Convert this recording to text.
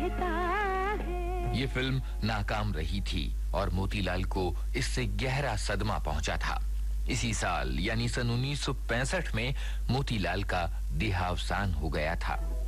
कहता है। ये फिल्म नाकाम रही थी और मोतीलाल को इससे गहरा सदमा पहुंचा था। इसी साल यानी सन 1965 में मोतीलाल का देहावसान हो गया था।